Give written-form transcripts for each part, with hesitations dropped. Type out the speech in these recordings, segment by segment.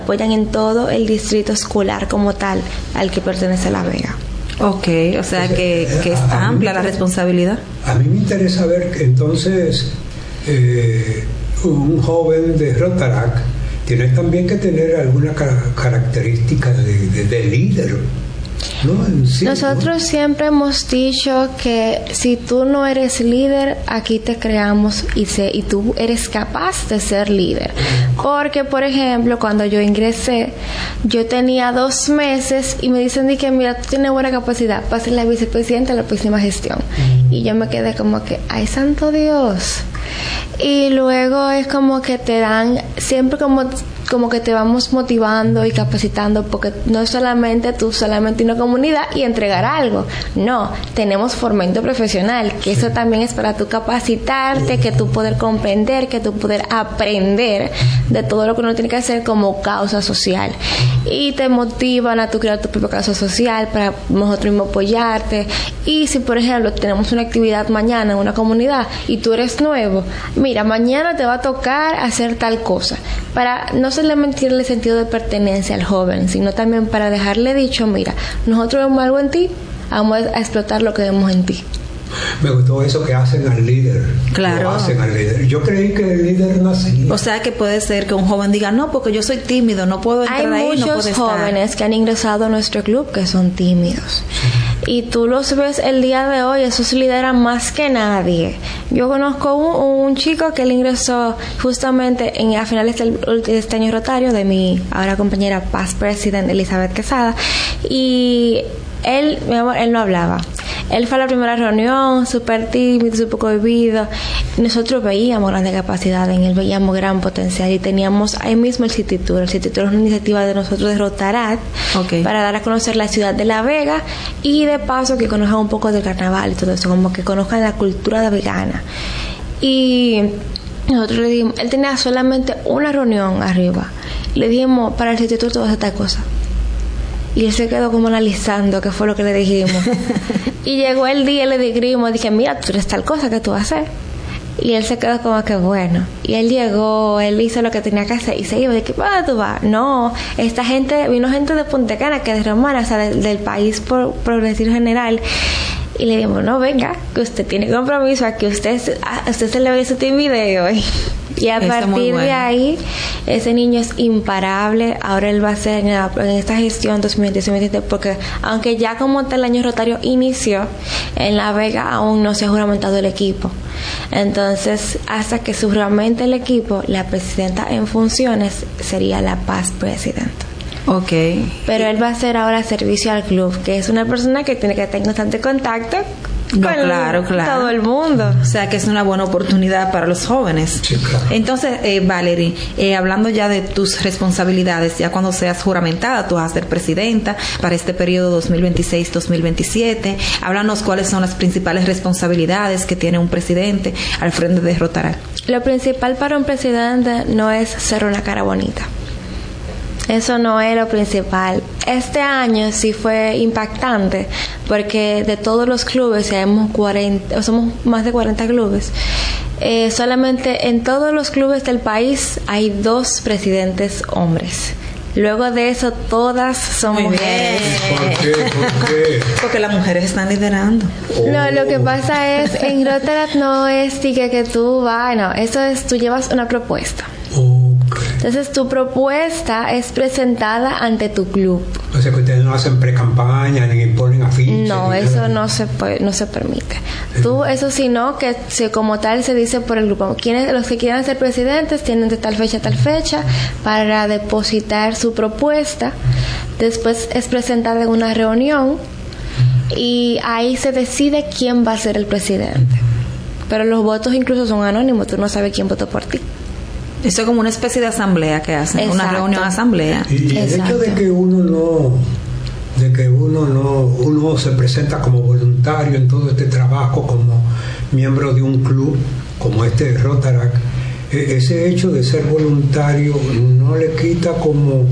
apoyan en todo el distrito escolar como tal al que pertenece La Vega. Ok, o sea que es amplia la responsabilidad. A mí me interesa ver que entonces un joven de Rotaract tiene también que tener alguna característica de líder, ¿no? Sí, nosotros siempre hemos dicho que si tú no eres líder, aquí te creamos y tú eres capaz de ser líder. Porque, por ejemplo, cuando yo ingresé, yo tenía 2 meses y me dicen que mira, tú tienes buena capacidad para ser la vicepresidenta de la próxima gestión. Y yo me quedé como que, ¡ay, santo Dios! Y luego es como que te dan, siempre como que te vamos motivando y capacitando, porque no es solamente tú, solamente una comunidad y entregar algo. No, tenemos fomento profesional, que eso también es para tú capacitarte, que tú poder comprender, que tú poder aprender de todo lo que uno tiene que hacer como causa social. Y te motivan a tú crear tu propia causa social para nosotros mismos apoyarte. Y si, por ejemplo, tenemos una actividad mañana en una comunidad y tú eres nuevo, mira, mañana te va a tocar hacer tal cosa. Para no solamente darle sentido de pertenencia al joven, sino también para dejarle dicho, mira, nosotros vemos algo en ti, vamos a explotar lo que vemos en ti. Me gustó eso que hacen al líder. Claro. Lo hacen al líder. Yo creí que el líder nacía. O sea que puede ser que un joven diga, no, porque yo soy tímido, no puedo entrar ahí, no puedo estar. Hay muchos jóvenes que han ingresado a nuestro club que son tímidos. Y tú los ves el día de hoy, esos lideran más que nadie. Yo conozco un chico que él ingresó justamente a finales de este año rotario de mi ahora compañera past president Elizabeth Quesada, y él, mi amor, él no hablaba. Él fue a la primera reunión, súper tímido, súper cohibido. Nosotros veíamos grandes capacidades en él, veíamos gran potencial y teníamos ahí mismo el City Tour. El City Tour es una iniciativa de nosotros de Rotaract para dar a conocer la ciudad de La Vega y de paso que conozcan un poco del carnaval y todo eso, como que conozcan la cultura vegana. Y nosotros le dijimos, él tenía solamente una reunión arriba. Le dijimos, para el City Tour tú vas a hacer tal cosa. Y él se quedó como analizando qué fue lo que le dijimos. Y llegó el día y le dijimos, dije, mira, tú eres tal cosa que tú vas a hacer. Y él se quedó como que bueno. Y él llegó, él hizo lo que tenía que hacer y se iba. Dije, ¿para dónde tú vas? No, esta gente, vino gente de Punta Cana, que es romana, o sea, del país por decir general. Y le dijimos, no, venga, que usted tiene compromiso, a que usted se le ve su video. Y a partir de ahí, ese niño es imparable. Ahora él va a ser en esta gestión 2020, porque aunque ya como tal el año rotario inició, en La Vega aún no se ha juramentado el equipo. Entonces, hasta que se juramente el equipo, la presidenta en funciones sería la past president. Okay. Pero él va a hacer ahora servicio al club, que es una persona que tiene que tener constante contacto con todo el mundo. O sea que es una buena oportunidad para los jóvenes. Sí, claro. Entonces, Valerie, hablando ya de tus responsabilidades, ya cuando seas juramentada, tú vas a ser presidenta para este periodo 2026-2027. Háblanos cuáles son las principales responsabilidades que tiene un presidente al frente de Rotaract. Lo principal para un presidente no es ser una cara bonita. Eso no es lo principal. Este año sí fue impactante porque de todos los clubes, somos más de 40 clubes, solamente en todos los clubes del país hay 2 presidentes hombres. Luego de eso, todas son mujeres. ¿Por qué? Porque las mujeres están liderando. No, lo que pasa es, en Rotaract no es que tú vas, no, eso es, tú llevas una propuesta. Entonces tu propuesta es presentada ante tu club. O sea que ustedes no hacen pre-campaña ni imponen afiches. No, eso no se permite. Tú, eso sino que como tal se dice por el grupo. Los que quieran ser presidentes tienen de tal fecha a tal fecha para depositar su propuesta. Después es presentada en una reunión y ahí se decide quién va a ser el presidente. Pero los votos incluso son anónimos, tú no sabes quién votó por ti. Eso es como una especie de asamblea que hacen, exacto. Una reunión asamblea. Y el hecho de que uno se presenta como voluntario en todo este trabajo, como miembro de un club como este Rotaract, ese hecho de ser voluntario no le quita como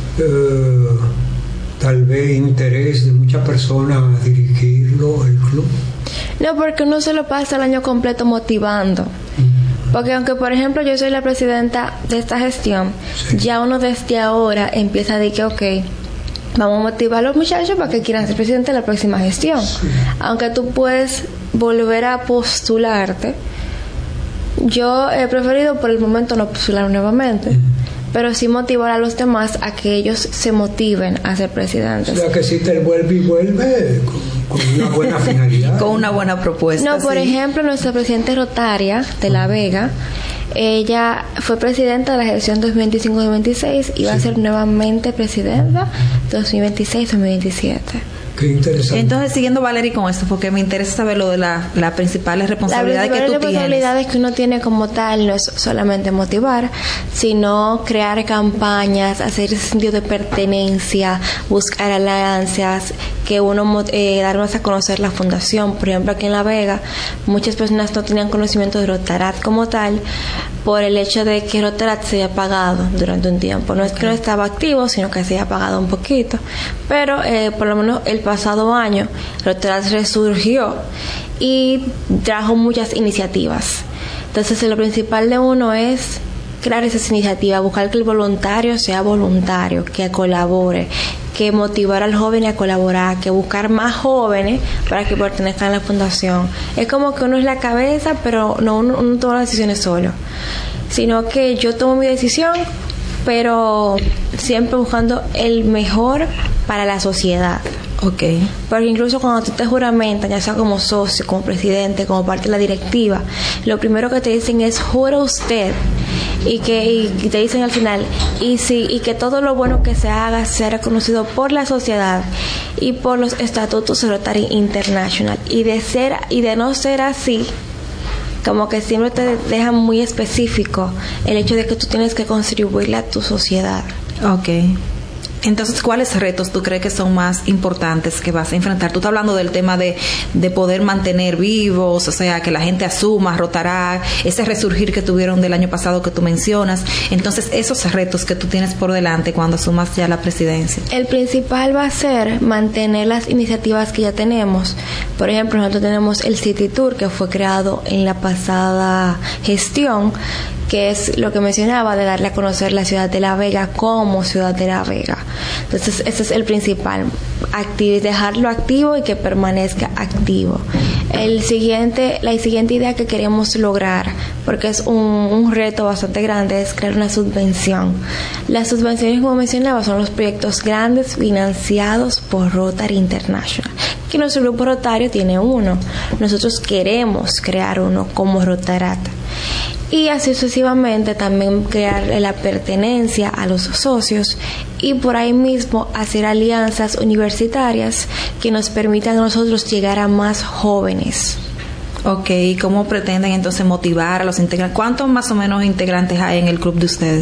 tal vez interés de muchas personas a dirigirlo, el club. No, porque uno se lo pasa el año completo motivando. Porque aunque, por ejemplo, yo soy la presidenta de esta gestión, ya uno desde ahora empieza a decir que, ok, vamos a motivar a los muchachos para que quieran ser presidente de la próxima gestión. Aunque tú puedes volver a postularte, yo he preferido por el momento no postular nuevamente, pero sí motivar a los demás a que ellos se motiven a ser presidentes. O sea, que si te vuelve y vuelve con una buena finalidad. Con una buena propuesta. No, por ejemplo, nuestra presidenta Rotaria de La Vega, ella fue presidenta de la gestión 2025-2026 y va a ser nuevamente presidenta 2026-2027. Qué interesante. Entonces, siguiendo Valerie con esto, porque me interesa saber lo de las principales responsabilidades que tú tienes. Las responsabilidades que uno tiene como tal no es solamente motivar, sino crear campañas, hacer ese sentido de pertenencia, buscar alianzas, que uno darnos a conocer la fundación. Por ejemplo, aquí en La Vega, muchas personas no tenían conocimiento de Rotaract como tal, por el hecho de que Rotaract se había apagado durante un tiempo. No es que no estaba activo, sino que se había apagado un poquito. Pero por lo menos el pasado año, Rotaract resurgió y trajo muchas iniciativas. Entonces, lo principal de uno es crear esas iniciativas, buscar que el voluntario sea voluntario, que colabore, que motivar al joven a colaborar, que buscar más jóvenes para que pertenezcan a la fundación. Es como que uno es la cabeza, pero no uno toma las decisiones solo, sino que yo tomo mi decisión, pero siempre buscando el mejor para la sociedad. Okay. Porque incluso cuando tú te juramentas, ya sea como socio, como presidente, como parte de la directiva, lo primero que te dicen es jura usted, y te dicen al final y que todo lo bueno que se haga sea reconocido por la sociedad y por los estatutos de Rotary International, y de no ser así, como que siempre te dejan muy específico el hecho de que tú tienes que contribuirle a tu sociedad. Okay. Entonces, ¿cuáles retos tú crees que son más importantes que vas a enfrentar? Tú estás hablando del tema de poder mantener vivos, o sea, que la gente asuma, Rotaract, ese resurgir que tuvieron del año pasado que tú mencionas. Entonces, esos retos que tú tienes por delante cuando asumas ya la presidencia. El principal va a ser mantener las iniciativas que ya tenemos. Por ejemplo, nosotros tenemos el City Tour, que fue creado en la pasada gestión, que es lo que mencionaba, de darle a conocer la ciudad de La Vega como ciudad de La Vega. Entonces, ese es el principal, dejarlo activo y que permanezca activo. La siguiente idea que queremos lograr, porque es un reto bastante grande, es crear una subvención. Las subvenciones, como mencionaba, son los proyectos grandes financiados por Rotary International, que nuestro grupo rotario tiene uno. Nosotros queremos crear uno como Rotaract. Y así sucesivamente también crear la pertenencia a los socios y por ahí mismo hacer alianzas universitarias que nos permitan a nosotros llegar a más jóvenes. Ok, ¿y cómo pretenden entonces motivar a los integrantes? ¿Cuántos más o menos integrantes hay en el club de ustedes?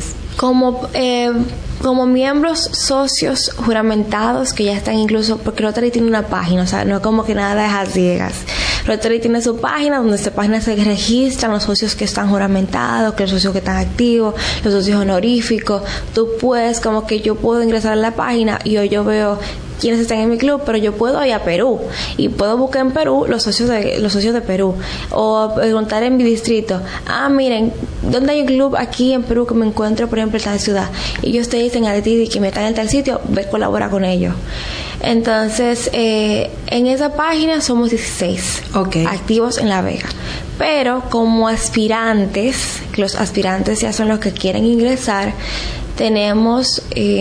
Como miembros socios juramentados que ya están incluso, porque Rotary tiene una página, o sea, no es como que nada es a ciegas. Rotary tiene su página, donde esta página se registran los socios que están juramentados, que los socios que están activos, los socios honoríficos. Tú puedes, como que yo puedo ingresar a la página y hoy yo veo quiénes están en mi club, pero yo puedo ir a Perú y puedo buscar en Perú los socios de Perú, o preguntar en mi distrito, miren, ¿dónde hay un club aquí en Perú que me encuentro, por ejemplo, en tal ciudad? Y ellos te dicen a ti que me están en tal sitio, ve, colabora con ellos. Entonces, en esa página somos 16 activos en La Vega, pero como aspirantes, los aspirantes ya son los que quieren ingresar, tenemos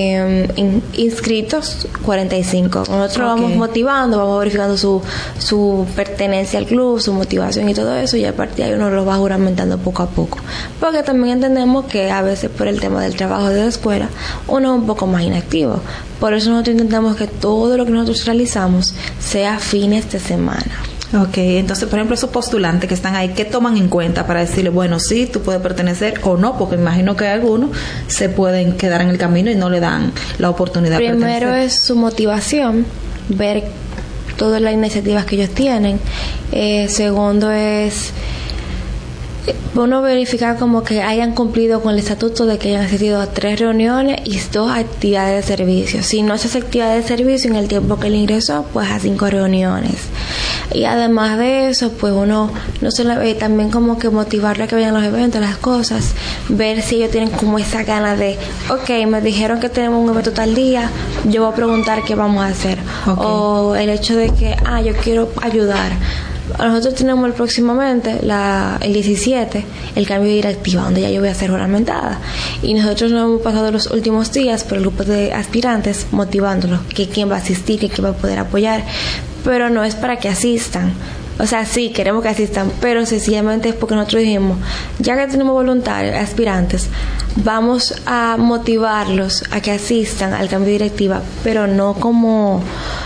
inscritos 45. Nosotros vamos motivando, vamos verificando su pertenencia al club, su motivación y todo eso, y a partir de ahí uno lo va juramentando poco a poco. Porque también entendemos que a veces por el tema del trabajo de la escuela uno es un poco más inactivo. Por eso nosotros intentamos que todo lo que nosotros realizamos sea fines de semana. Ok, entonces, por ejemplo, esos postulantes que están ahí, ¿qué toman en cuenta para decirle, bueno, sí, tú puedes pertenecer o no? Porque imagino que algunos se pueden quedar en el camino y no le dan la oportunidad. Primero es su motivación, ver todas las iniciativas que ellos tienen. Segundo es uno verificar como que hayan cumplido con el estatuto de que hayan asistido a 3 reuniones y 2 actividades de servicio. Si no hace actividades de servicio en el tiempo que él ingresó, pues a 5 reuniones. Y además de eso, pues uno no solo también como que motivarle a que vayan a los eventos, las cosas, ver si ellos tienen como esa gana de, ok, me dijeron que tenemos un evento tal día, yo voy a preguntar qué vamos a hacer. Okay. O el hecho de que, yo quiero ayudar. Nosotros tenemos próximamente el 17 el cambio de directiva, donde ya yo voy a ser juramentada, y nosotros nos hemos pasado los últimos días por el grupo de aspirantes motivándolos, que quién va a asistir, que quién va a poder apoyar, pero no es para que asistan. O sea, sí, queremos que asistan, pero sencillamente es porque nosotros dijimos, ya que tenemos voluntarios, aspirantes, vamos a motivarlos a que asistan al cambio de directiva, pero no como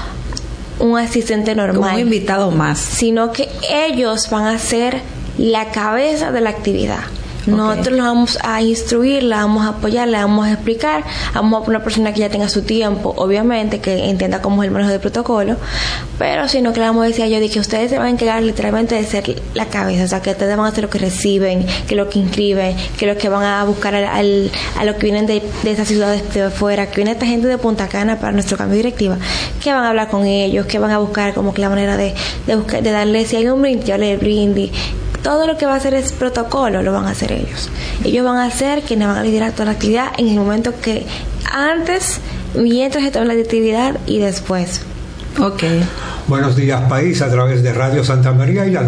un asistente normal, como un invitado más, sino que ellos van a ser la cabeza de la actividad. Okay. Nosotros los vamos a instruir, la vamos a apoyar, la vamos a explicar, vamos a poner una persona que ya tenga su tiempo, obviamente, que entienda cómo es el manejo del protocolo, pero sino que le vamos a decir a ellos de que ustedes se van a encargar literalmente de ser la cabeza, o sea, que ustedes van a hacer lo que reciben, que lo que inscriben, que lo que van a buscar a los que vienen de esas ciudades de afuera, que viene esta gente de Punta Cana para nuestro cambio de directiva, que van a hablar con ellos, que van a buscar como que la manera de darle, si hay un brindis, darle el brindis. Todo lo que va a hacer es protocolo, lo van a hacer ellos. Ellos van a hacer quienes van a liderar toda la actividad en el momento que antes, mientras se toma la actividad y después. Ok. Buenos días, país, a través de Radio Santa María y la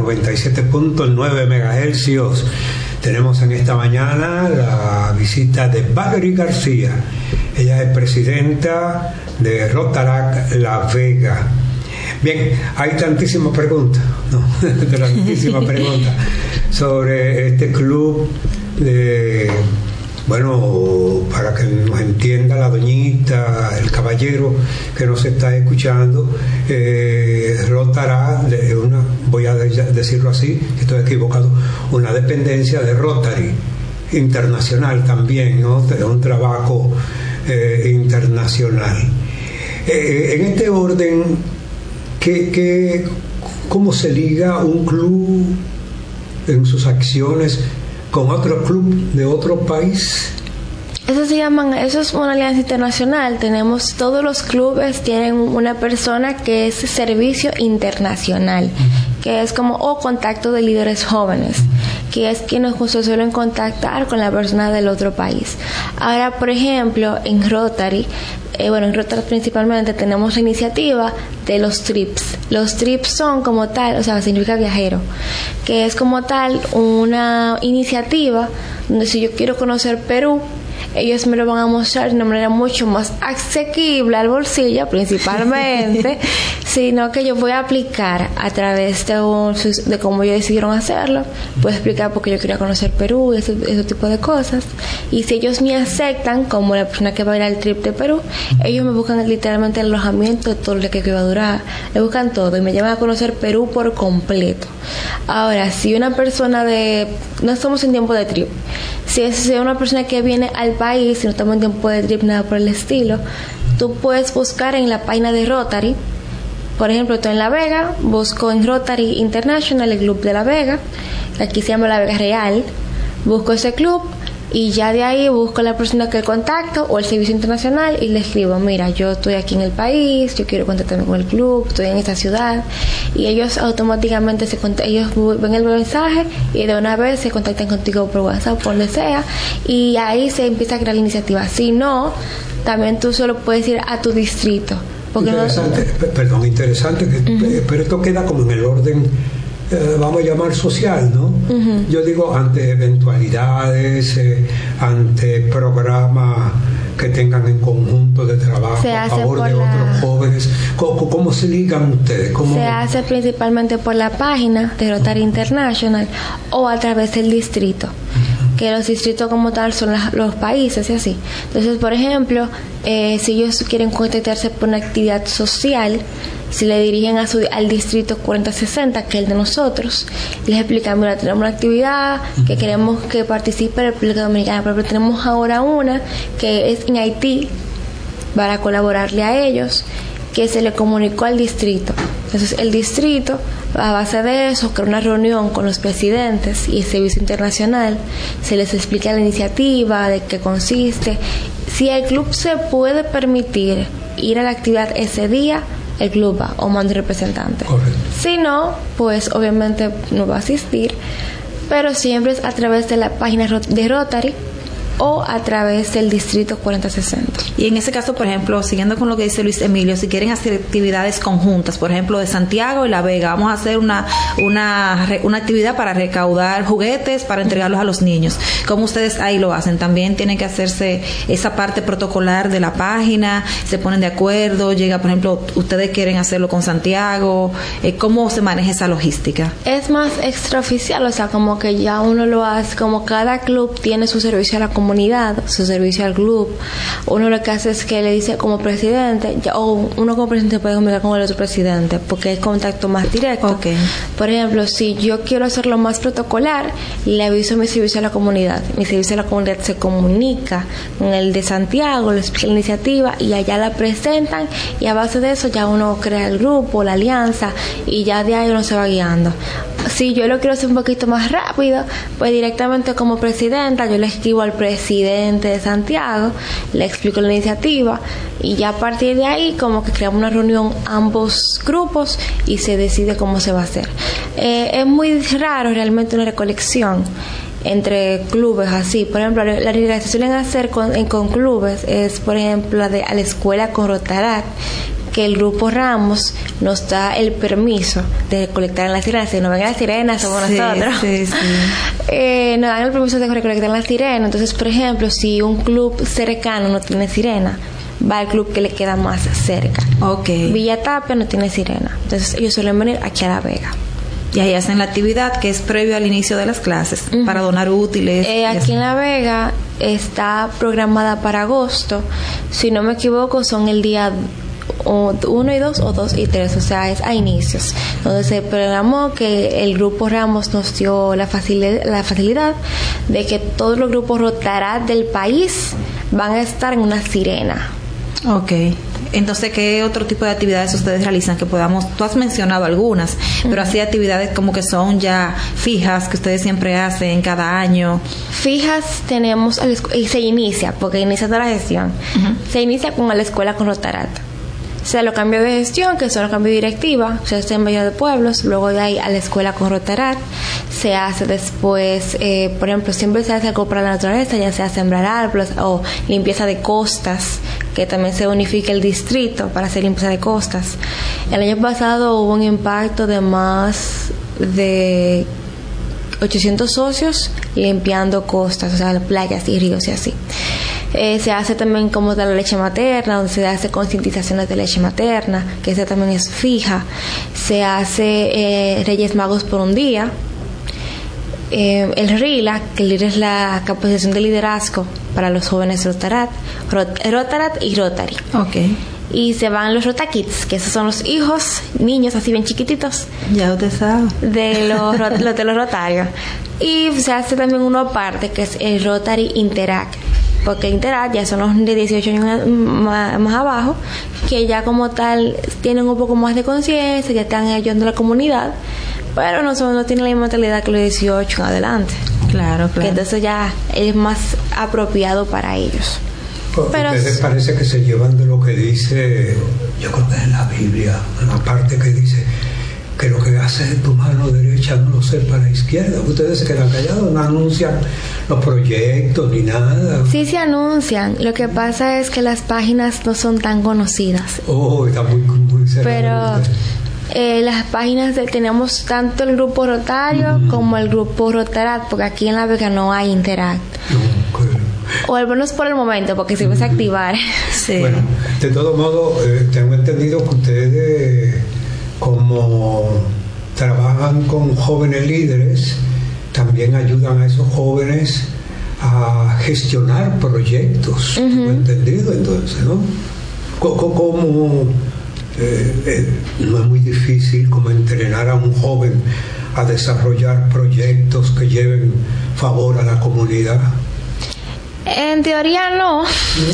97.9 MHz. Tenemos en esta mañana la visita de Valerie García. Ella es presidenta de Rotaract La Vega. Bien, hay tantísimas preguntas, tantísimas preguntas sobre este club para que nos entienda la doñita, el caballero que nos está escuchando, Rotaract, voy a decirlo así, que estoy equivocado, una dependencia de Rotary Internacional también, ¿no? Un trabajo internacional. En este orden, ¿cómo se liga un club en sus acciones con otro club de otro país? Eso es una alianza internacional. Tenemos, todos los clubes tienen una persona que es servicio internacional, que es como contacto de líderes jóvenes, que es quienes se suelen contactar con la persona del otro país. Ahora, por ejemplo, en Rotary, en Rotary principalmente tenemos la iniciativa de los trips. Los trips son como tal, o sea, significa viajero, que es como tal una iniciativa donde si yo quiero conocer Perú, ellos me lo van a mostrar de una manera mucho más asequible al bolsillo principalmente, sino que yo voy a aplicar a través de cómo ellos decidieron hacerlo. Puedo explicar porque yo quería conocer Perú, ese tipo de cosas, y si ellos me aceptan como la persona que va a ir al trip de Perú, ellos me buscan literalmente el alojamiento de todo lo que va a durar, me buscan todo y me llevan a conocer Perú por completo. Ahora, si una persona no estamos en tiempo de trip, si es una persona que viene al país, si no estamos en tiempo de trip, nada por el estilo, tú puedes buscar en la página de Rotary. Por ejemplo, estoy en La Vega, busco en Rotary International, el club de La Vega, que aquí se llama La Vega Real, busco ese club y ya de ahí busco la persona que contacto o el servicio internacional y le escribo, mira, yo estoy aquí en el país, yo quiero contactarme con el club, estoy en esta ciudad, y ellos automáticamente ellos ven el mensaje y de una vez se contactan contigo por WhatsApp, por donde sea, y ahí se empieza a crear la iniciativa. Si no, también tú solo puedes ir a tu distrito. Interesante, pero esto queda como en el orden, vamos a llamar social, ¿no? Yo digo, ante eventualidades, ante programas que tengan en conjunto de trabajo a favor de otros jóvenes, ¿cómo se ligan ustedes? Se hace principalmente por la página de Rotary International o a través del distrito, que los distritos como tal son los países y así. Entonces, por ejemplo, si ellos quieren contactarse por una actividad social, si le dirigen al distrito 4060, que es el de nosotros, les explican, mira, tenemos una actividad que queremos que participe la República Dominicana, pero tenemos ahora una que es en Haití, para colaborarle a ellos, que se le comunicó al distrito. Entonces el distrito, a base de eso, crea una reunión con los presidentes y el servicio internacional, se les explica la iniciativa, de qué consiste. Si el club se puede permitir ir a la actividad ese día, el club va o manda un representante. Correcto. Si no, pues obviamente no va a asistir, pero siempre es a través de la página de Rotary o a través del distrito 4060. Y en ese caso, por ejemplo, siguiendo con lo que dice Luis Emilio, si quieren hacer actividades conjuntas, por ejemplo, de Santiago y La Vega, vamos a hacer una actividad para recaudar juguetes para entregarlos a los niños. ¿Cómo ustedes ahí lo hacen? También tienen que hacerse esa parte protocolar de la página, se ponen de acuerdo, llega, por ejemplo, ustedes quieren hacerlo con Santiago, ¿cómo se maneja esa logística? Es más extraoficial, o sea, como que ya uno lo hace, como cada club tiene su servicio a la comunidad, su servicio al club. Uno lo que hace es que le dice como presidente, o uno como presidente puede comunicar con el otro presidente porque hay contacto más directo. Okay. Por ejemplo, si yo quiero hacerlo más protocolar, le aviso a mi servicio a la comunidad. Mi servicio a la comunidad se comunica con el de Santiago, le explica la iniciativa y allá la presentan, y a base de eso ya uno crea el grupo, la alianza, y ya de ahí uno se va guiando. Si yo lo quiero hacer un poquito más rápido, pues directamente como presidenta yo le escribo al presidente de Santiago, le explico la iniciativa y ya a partir de ahí como que creamos una reunión ambos grupos y se decide cómo se va a hacer. Es muy raro realmente una recolección entre clubes así. Por ejemplo, la que se suelen hacer con clubes es, por ejemplo, a la escuela con Rotarat, que el grupo Ramos nos da el permiso de recolectar en las sirenas. Si no ven las sirenas, somos nosotros. Sí. Nos dan el permiso de recolectar en las sirenas. Entonces, por ejemplo, si un club cercano no tiene sirena, va al club que le queda más cerca. Okay. Villa Tapia no tiene sirena. Entonces, ellos suelen venir aquí a La Vega. Y ahí hacen la actividad que es previo al inicio de las clases, para donar útiles. Aquí en La Vega está programada para agosto. Si no me equivoco, son el día 1 y 2 o 2 y 3, o sea, es a inicios, donde se programó que el grupo Ramos nos dio la facilidad de que todos los grupos Rotarat del país van a estar en una sirena. Okay. Entonces, ¿qué otro tipo de actividades ustedes realizan que podamos? Tú has mencionado algunas, pero así actividades como que son ya fijas, que ustedes siempre hacen cada año. Fijas tenemos, y se inicia, porque inicia toda la gestión, se inicia con la escuela con Rotarat. Se lo cambio de gestión, que son los cambios de directiva, se hace en Bello de Pueblos, luego de ahí a la escuela con Rotarat, se hace después, por ejemplo, siempre se hace algo para la naturaleza, ya sea sembrar árboles o limpieza de costas, que también se unifica el distrito para hacer limpieza de costas. El año pasado hubo un impacto de más de 800 socios limpiando costas, o sea, playas y ríos y así. Se hace también como de la leche materna, donde se hace concientizaciones de leche materna, que esa también es fija. Se hace Reyes Magos por un día. El RILA, que el RILA es la capacitación de liderazgo para los jóvenes Rotarat y Rotary. Okay. Y se van los Rotakids, que esos son los hijos, niños así bien chiquititos. Ya usted sabe. De los Rotarios. Y se hace también uno aparte, que es el Rotary Interact. Porque Interact ya son los de 18 años más abajo, que ya como tal tienen un poco más de conciencia, ya están ayudando a la comunidad, pero no tienen la misma mentalidad que los 18 en adelante. Claro. Que entonces ya es más apropiado para ellos. Pero ustedes parece que se llevan de lo que dice, yo creo que es en la Biblia, en la parte que dice que lo que hace tu mano derecha no lo sepa la izquierda. Ustedes se quedan callados, no anuncian los proyectos ni nada. Sí se anuncian, lo que pasa es que las páginas no son tan conocidas. Está muy cerrado. Pero las páginas tenemos tanto el grupo Rotario como el grupo Rotarat, porque aquí en La Vega no hay Interact. O al menos por el momento, porque si vas a activar. Sí. Bueno, de todo modo, tengo entendido que ustedes, como trabajan con jóvenes líderes, también ayudan a esos jóvenes a gestionar proyectos. ¿Tengo entendido? Entonces, ¿no? ¿Cómo no es muy difícil como entrenar a un joven a desarrollar proyectos que lleven favor a la comunidad? En teoría no,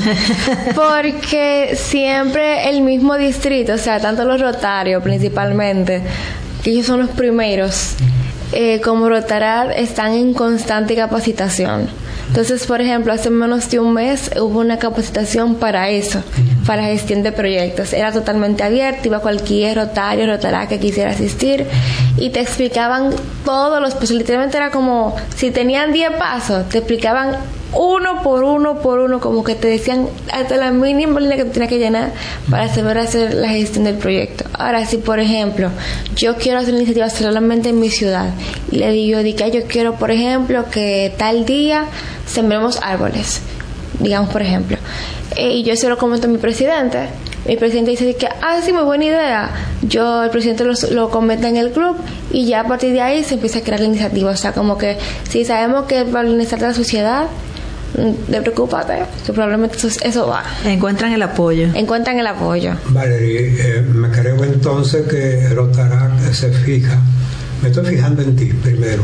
porque siempre el mismo distrito, o sea, tanto los Rotarios principalmente, que ellos son los primeros, como Rotaract están en constante capacitación. Entonces, por ejemplo, hace menos de un mes hubo una capacitación para eso, para gestión de proyectos. Era totalmente abierta, iba cualquier Rotario, Rotaract que quisiera asistir y te explicaban todos los pasos. Literalmente era como, si tenían 10 pasos, te explicaban uno por uno, como que te decían hasta la mínima línea que tú tenías que llenar para saber hacer la gestión del proyecto. Ahora, si por ejemplo yo quiero hacer una iniciativa solamente en mi ciudad y le digo, yo quiero, por ejemplo, que tal día sembremos árboles, digamos, por ejemplo, y yo se lo comento a mi presidente dice que, sí, muy buena idea. El presidente lo comenta en el club y ya a partir de ahí se empieza a crear la iniciativa. O sea, como que si sabemos que para el bienestar de la sociedad, no preocúpate, que probablemente eso va. Encuentran el apoyo. Valerie, me creo entonces que Rotaract se fija, me estoy fijando en ti primero,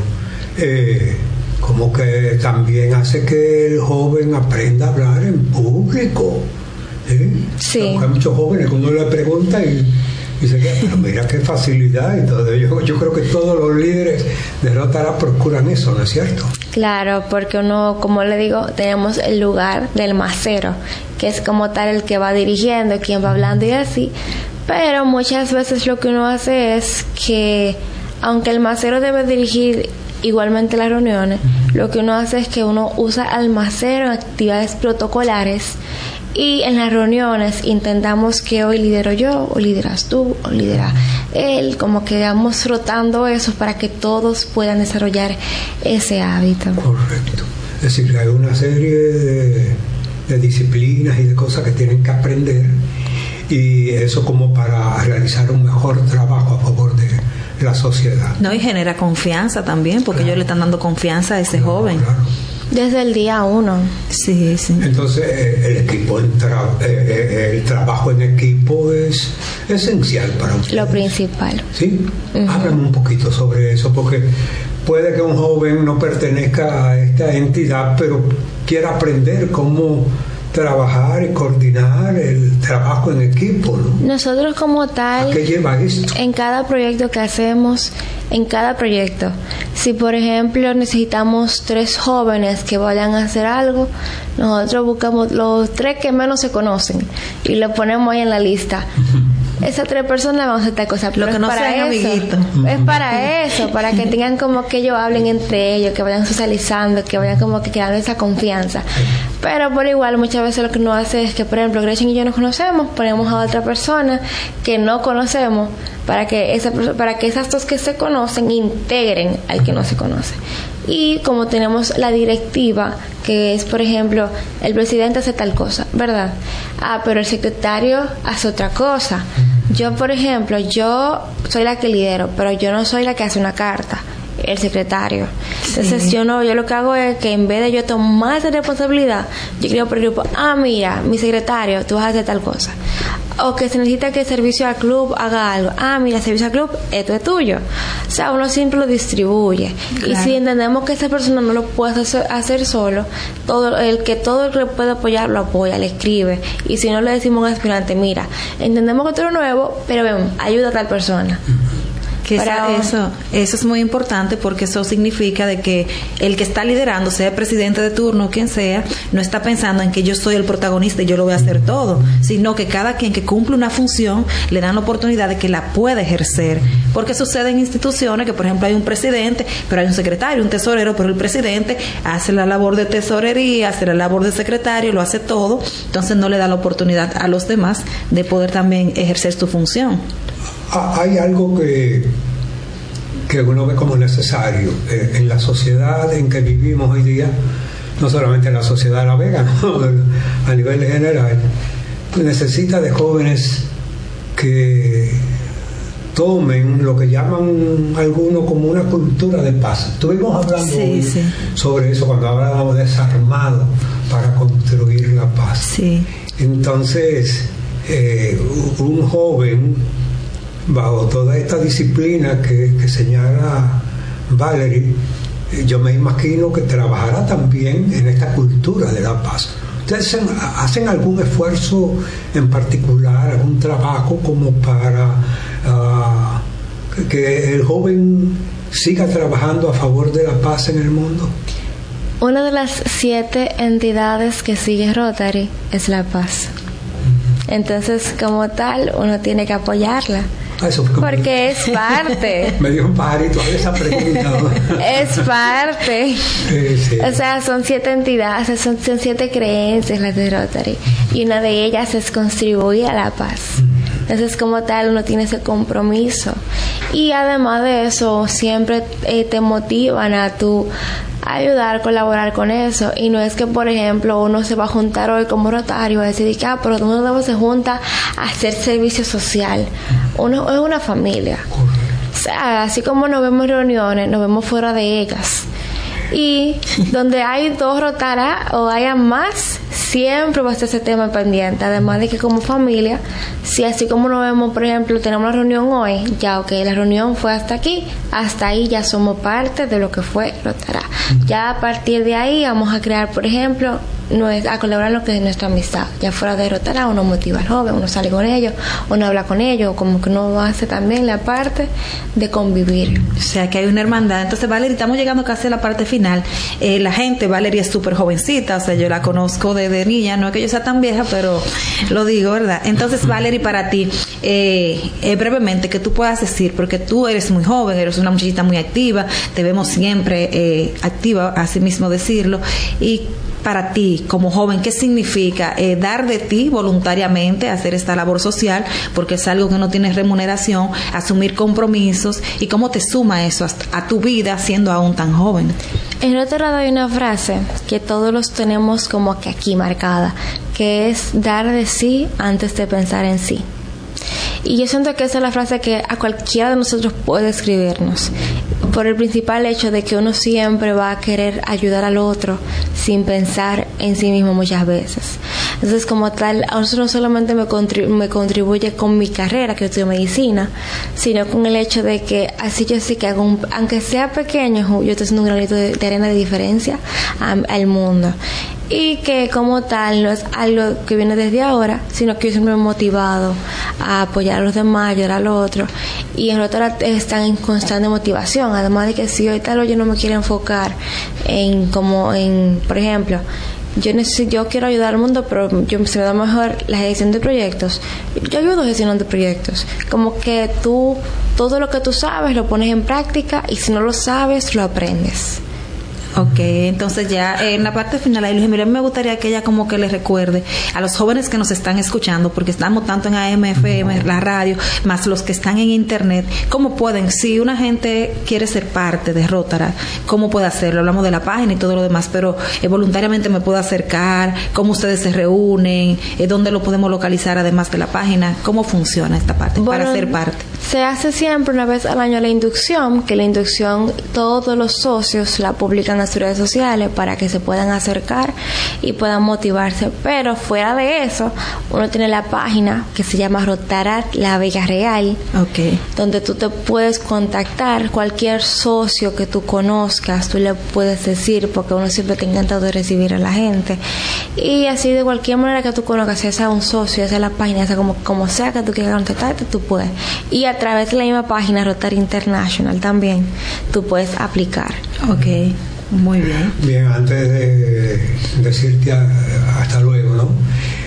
como que también hace que el joven aprenda a hablar en público. Sí. Hay muchos jóvenes que uno le pregunta y se queda, pero mira qué facilidad y todo. Yo creo que todos los líderes de Rotaract procuran eso, ¿no es cierto? Claro, porque uno, como le digo, tenemos el lugar del macero, que es como tal el que va dirigiendo, quien va hablando y así. Pero muchas veces lo que uno hace es que, aunque el macero debe dirigir igualmente las reuniones, lo que uno hace es que uno usa al macero en actividades protocolares. Y en las reuniones intentamos que hoy lidero yo, o lideras tú, o lidera él, como que vamos rotando eso para que todos puedan desarrollar ese hábito. Correcto. Es decir, hay una serie de disciplinas y de cosas que tienen que aprender, y eso como para realizar un mejor trabajo a favor de la sociedad. No, y genera confianza también, porque ellos le están dando confianza a ese joven. Claro. Desde el día 1. Sí. Entonces, el trabajo en equipo es esencial para ustedes. Lo principal. ¿Sí? Háblame un poquito sobre eso, porque puede que un joven no pertenezca a esta entidad, pero quiera aprender cómo trabajar y coordinar el trabajo en equipo, ¿no? Nosotros como tal, ¿a qué lleva esto? En cada proyecto que hacemos, si por ejemplo necesitamos 3 jóvenes que vayan a hacer algo, nosotros buscamos los 3 que menos se conocen y lo ponemos ahí en la lista. Esas 3 personas van a hacer tal cosa, pero lo que no sean amiguitos. Es para eso, para que tengan como que ellos hablen entre ellos, que vayan socializando, que vayan como que creando esa confianza. Pero por igual muchas veces lo que uno hace es que, por ejemplo, Gretchen y yo nos conocemos, ponemos a otra persona que no conocemos para que esas 2 que se conocen integren al que no se conoce. Y como tenemos la directiva, que es, por ejemplo, el presidente hace tal cosa, ¿verdad? Pero el secretario hace otra cosa. Yo, por ejemplo, yo soy la que lidero, pero yo no soy la que hace una carta, el secretario. Entonces yo lo que hago es que en vez de yo tomar esa responsabilidad, yo creo por el grupo, mira, mi secretario, tú vas a hacer tal cosa. O que se necesita que el servicio al club haga algo. Mira, servicio al club, esto es tuyo. O sea, uno siempre lo distribuye. Claro. Y si entendemos que esa persona no lo puede hacer solo, todo el que puede apoyar, lo apoya, le escribe. Y si no, le decimos a un aspirante, mira, entendemos que tú eres nuevo, pero ven, ayuda a tal persona. Que eso es muy importante, porque eso significa de que el que está liderando, sea el presidente de turno o quien sea, no está pensando en que yo soy el protagonista y yo lo voy a hacer todo, sino que cada quien que cumple una función le dan la oportunidad de que la pueda ejercer. Porque sucede en instituciones que, por ejemplo, hay un presidente, pero hay un secretario, un tesorero, pero el presidente hace la labor de tesorería, hace la labor de secretario, lo hace todo, entonces no le da la oportunidad a los demás de poder también ejercer su función. Hay algo que uno ve como necesario en la sociedad en que vivimos hoy día, no solamente en la sociedad de La Vega, ¿no? A nivel general, necesita de jóvenes que tomen lo que llaman algunos como una cultura de paz. Estuvimos hablando hoy sobre eso cuando hablábamos de desarmado para construir la paz. Sí. Entonces, un joven, bajo toda esta disciplina que señala Valerie, yo me imagino que trabajará también en esta cultura de la paz. ¿Ustedes hacen algún esfuerzo en particular, algún trabajo como para que el joven siga trabajando a favor de la paz en el mundo? Una de las 7 entidades que sigue Rotary es la paz. Entonces, como tal, uno tiene que apoyarla. Porque es parte. Me dio un pajarito a esa pregunta. Es parte. Sí. O sea, son 7 entidades, son 7 creencias las de Rotary. Y una de ellas es contribuir a la paz. Entonces, como tal, uno tiene ese compromiso. Y además de eso, siempre te motivan a tu ayudar, colaborar con eso. Y no es que, por ejemplo, uno se va a juntar hoy como rotario a decir que pero uno se junta a hacer servicio social. Uno es una familia. O sea, así como nos vemos en reuniones, nos vemos fuera de ellas. Y donde hay 2 rotaras o haya más, siempre va a estar ese tema pendiente. Además de que como familia, si así como nos vemos, por ejemplo, tenemos una reunión hoy, ya la reunión fue hasta aquí, hasta ahí ya somos parte de lo que fue Rotara. Ya a partir de ahí vamos a crear, por ejemplo, a colaborar en lo que es nuestra amistad. Ya fuera de Rotara, uno motiva al joven, uno sale con ellos, uno habla con ellos, como que uno hace también la parte de convivir. O sea, que hay una hermandad. Entonces, Valerie, estamos llegando casi a la parte final. La gente, Valerie es súper jovencita, o sea, yo la conozco desde niña, no es que yo sea tan vieja, pero lo digo, ¿verdad? Entonces, Valerie, para ti, brevemente, que tú puedas decir, porque tú eres muy joven, eres una muchachita muy activa, te vemos siempre activa, así mismo decirlo, y para ti, como joven, ¿qué significa dar de ti voluntariamente, hacer esta labor social, porque es algo que no tiene remuneración, asumir compromisos, y cómo te suma eso a tu vida siendo aún tan joven? En otro lado hay una frase que todos los tenemos como que aquí marcada, que es dar de sí antes de pensar en sí. Y yo siento que esa es la frase que a cualquiera de nosotros puede escribirnos, por el principal hecho de que uno siempre va a querer ayudar al otro sin pensar en sí mismo muchas veces. Entonces, como tal, a nosotros no solamente me contribuye con mi carrera, que yo estudio medicina, sino con el hecho de que así yo sí que hago, aunque sea pequeño, yo estoy haciendo un granito de arena de diferencia al mundo. Y que como tal no es algo que viene desde ahora, sino que yo siempre me he motivado a apoyar a los demás, ayudar al otro, y en otra están en constante motivación. Además de que si hoy tal vez yo no me quiero enfocar en por ejemplo, yo quiero ayudar al mundo, pero se me da mejor la gestión de proyectos. Yo ayudo gestionando proyectos. Como que tú, todo lo que tú sabes lo pones en práctica, y si no lo sabes, lo aprendes. Ok, entonces ya en la parte final, Luis Emilio, me gustaría que ella como que les recuerde a los jóvenes que nos están escuchando, porque estamos tanto en AM, FM, la radio, más los que están en internet, cómo pueden, si una gente quiere ser parte de Rotary, cómo puede hacerlo. Hablamos de la página y todo lo demás, pero voluntariamente me puedo acercar, cómo ustedes se reúnen, dónde lo podemos localizar además de la página, cómo funciona esta parte para ser parte. Se hace siempre una vez al año la inducción, que la inducción todos los socios la publican en las redes sociales para que se puedan acercar y puedan motivarse. Pero fuera de eso, uno tiene la página que se llama Rotary La Vega Real, donde tú te puedes contactar, cualquier socio que tú conozcas, tú le puedes decir, porque uno siempre te encanta de recibir a la gente, y así de cualquier manera que tú conozcas, ya sea un socio, ya sea la página, ya sea como sea que tú quieras contactarte, tú puedes. Y a través de la misma página Rotary International también tú puedes aplicar. Muy bien. Bien, antes de decirte hasta luego, ¿no?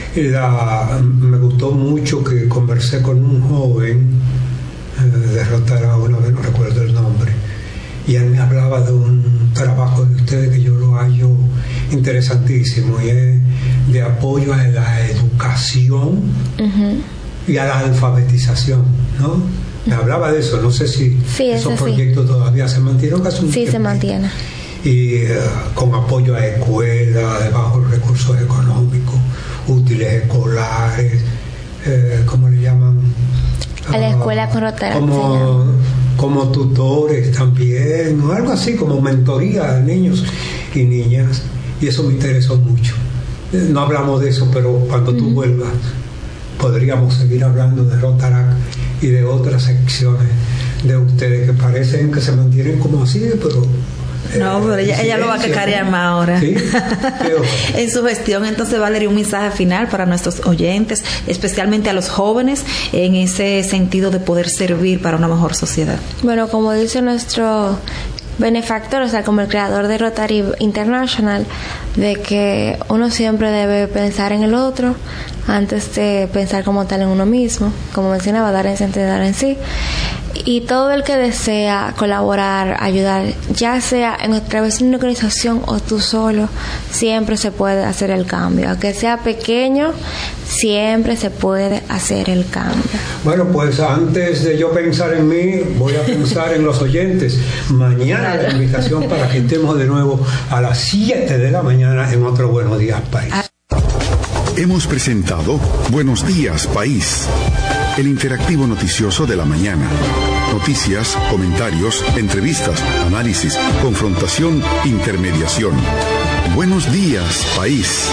Me gustó mucho que conversé con un joven de Rotary, una vez no recuerdo el nombre, y él me hablaba de un trabajo de ustedes que yo lo hallo interesantísimo, y es de apoyo a la educación y a la alfabetización, ¿no? Me hablaba de eso, no sé si esos proyectos todavía se mantienen. Sí, se mantiene. Y con apoyo a escuelas de bajos recursos económicos, útiles escolares, ¿cómo le llaman? A la escuela con Rotary. Como tutores también, o algo así, como mentoría a niños y niñas, y eso me interesó mucho. No hablamos de eso, pero cuando tú vuelvas podríamos seguir hablando de Rotary y de otras secciones de ustedes que parecen que se mantienen como así, pero No, pero ella lo va a cacarear más ahora. ¿Sí? En su gestión. Entonces, Valerie, un mensaje final para nuestros oyentes, especialmente a los jóvenes, en ese sentido de poder servir para una mejor sociedad. Bueno, como dice nuestro benefactor, o sea, como el creador de Rotary International, de que uno siempre debe pensar en el otro antes de pensar como tal en uno mismo, como mencionaba, dar en sentido de dar en sí. Y todo el que desea colaborar, ayudar, ya sea a través de una organización o tú solo, siempre se puede hacer el cambio. Aunque sea pequeño, siempre se puede hacer el cambio. Bueno, pues antes de yo pensar en mí, voy a pensar en los oyentes. Mañana la invitación para que estemos de nuevo a las 7 de la mañana en otro Buenos Días País. Hemos presentado Buenos Días País, el interactivo noticioso de la mañana. Noticias, comentarios, entrevistas, análisis, confrontación, intermediación. Buenos Días País.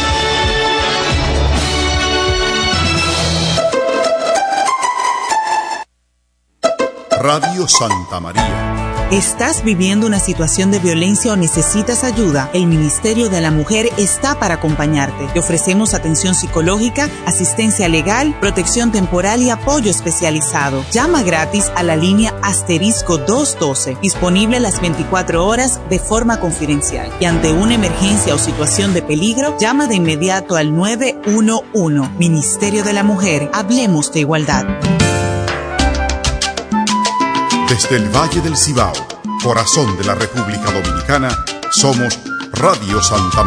Radio Santa María. ¿Estás viviendo una situación de violencia o necesitas ayuda? El Ministerio de la Mujer está para acompañarte. Te ofrecemos atención psicológica, asistencia legal, protección temporal y apoyo especializado. Llama gratis a la línea *212, disponible las 24 horas de forma confidencial. Y ante una emergencia o situación de peligro, llama de inmediato al 911. Ministerio de la Mujer, hablemos de igualdad. Desde el Valle del Cibao, corazón de la República Dominicana, somos Radio Santa María.